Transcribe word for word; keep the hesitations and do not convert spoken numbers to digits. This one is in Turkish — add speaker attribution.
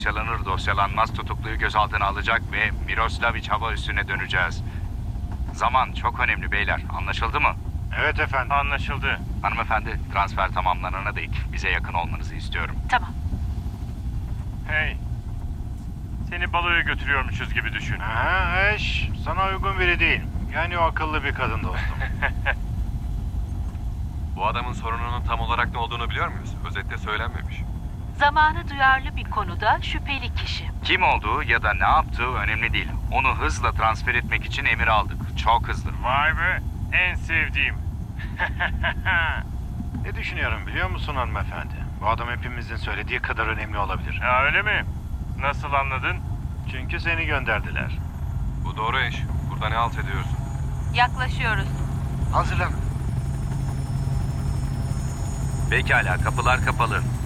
Speaker 1: dosyalanır dosyalanmaz tutukluyu gözaltına alacak ve Miroslavic hava üssüne döneceğiz. Zaman çok önemli beyler. Anlaşıldı mı?
Speaker 2: Evet efendim.
Speaker 3: Anlaşıldı.
Speaker 1: Hanımefendi, transfer tamamlanana dek bize yakın olmanızı istiyorum.
Speaker 4: Tamam.
Speaker 3: Hey. Seni baloya götürüyormuşuz gibi düşün.
Speaker 2: Aha, eş. Sana uygun biri değil. Yani o akıllı bir kadın dostum.
Speaker 5: Bu adamın sorununun tam olarak ne olduğunu biliyor muyuz? Özette söylenmemiş.
Speaker 4: Zamanı duyarlı bir konuda şüpheli kişi.
Speaker 1: Kim olduğu ya da ne yaptığı önemli değil. Onu hızla transfer etmek için emir aldık. Çok hızlı.
Speaker 3: Vay be. En sevdiğim.
Speaker 2: Ne düşünüyorum biliyor musun hanımefendi? Bu adam hepimizin söylediği kadar önemli olabilir.
Speaker 3: Ya öyle mi? Nasıl anladın?
Speaker 2: Çünkü seni gönderdiler.
Speaker 5: Bu doğru eş. Burada ne halt ediyorsun?
Speaker 4: Yaklaşıyoruz.
Speaker 2: Hazırlan.
Speaker 1: Pekala, kapılar kapalı.